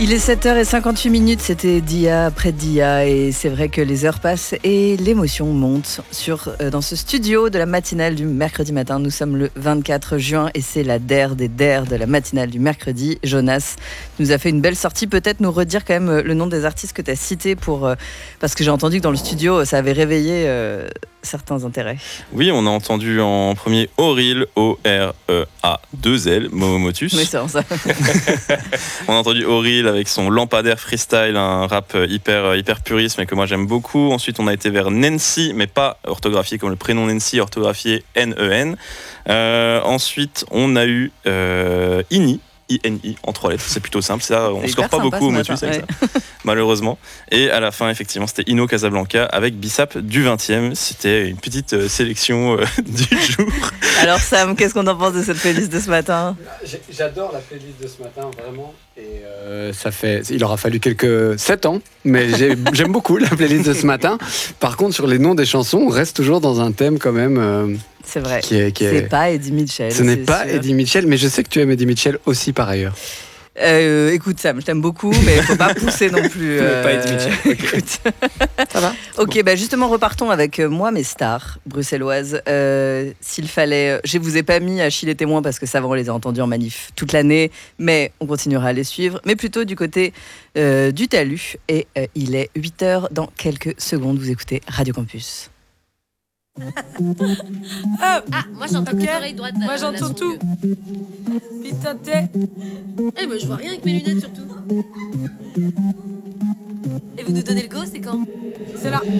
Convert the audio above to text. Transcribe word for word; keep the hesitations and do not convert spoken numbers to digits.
Il est sept heures cinquante-huit minutes, c'était Dia après Dia et c'est vrai que les heures passent et l'émotion monte sur, euh, dans ce studio de la matinale du mercredi matin. Nous sommes le vingt-quatre juin et c'est la D E R des D E R de la matinale du mercredi. Jonas nous a fait une belle sortie, peut-être nous redire quand même le nom des artistes que tu as cités pour, euh, parce que j'ai entendu que dans le studio ça avait réveillé euh, certains intérêts. Oui, on a entendu en premier Auril, O R E A deux L, Momomotus. Oui, c'est ça. On a entendu Auril avec son lampadaire freestyle, un rap hyper, hyper puriste, mais que moi j'aime beaucoup. Ensuite, on a été vers Nancy, mais pas orthographié comme le prénom Nancy, orthographié N E N. Euh, ensuite, on a eu euh, Ini. I N I en trois lettres, c'est plutôt simple, ça, on ne score pas beaucoup au motus avec ouais. ça, malheureusement. Et à la fin, effectivement, c'était Ino Casablanca avec Bissap du vingtième. C'était une petite euh, sélection euh, du jour. Alors Sam, qu'est-ce qu'on en pense de cette playlist de ce matin ? J'adore la playlist de ce matin, vraiment. Et euh, ça fait, il aura fallu quelques sept ans, mais j'ai, j'aime beaucoup la playlist de ce matin. Par contre, sur les noms des chansons, on reste toujours dans un thème quand même. Euh, C'est vrai. Qui est, qui est... C'est pas Eddie Mitchell. Ce n'est pas sûr. Eddie Mitchell, mais je sais que tu aimes Eddie Mitchell aussi par ailleurs. Euh, écoute Sam, je t'aime beaucoup, mais il faut pas pousser non plus. Euh... pas Eddie Mitchell. Okay. Ça va. Ok, bon. bah justement repartons avec euh, moi mes stars bruxelloises. Euh, s'il fallait, je vous ai pas mis Achille et témoin parce que ça va, on les a entendus en manif toute l'année, mais on continuera à les suivre. Mais plutôt du côté euh, du talus et euh, il est huit heures dans quelques secondes. Vous écoutez Radio Campus. Oh. Ah, moi j'entends okay. que l'oreille droite. Moi j'entends tout. Putain de thé. Eh, moi je vois rien avec mes lunettes surtout. Et vous nous donnez le go, c'est quand ? C'est là.